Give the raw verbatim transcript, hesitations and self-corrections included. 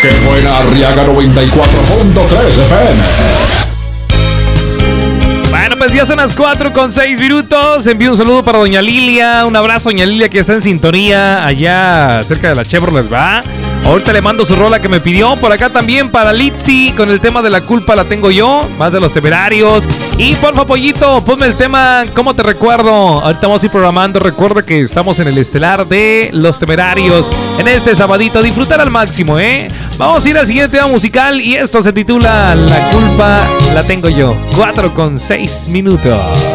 Qué buena Arriaga noventa y cuatro punto tres F M. Bueno, pues ya son las cuatro con seis minutos. Envío un saludo para doña Lilia. Un abrazo, doña Lilia, que está en sintonía allá cerca de la Chevrolet, ¿va? Ahorita le mando su rola que me pidió. Por acá también para Litzy con el tema de La Culpa La Tengo Yo, más de Los Temerarios. Y porfa, pollito, ponme el tema ¿Cómo Te Recuerdo? Ahorita vamos a ir programando. Recuerda que estamos en el estelar de Los Temerarios en este sabadito. Disfrutar al máximo, ¿eh? Vamos a ir al siguiente tema musical y esto se titula La Culpa La Tengo Yo. cuatro con seis minutos.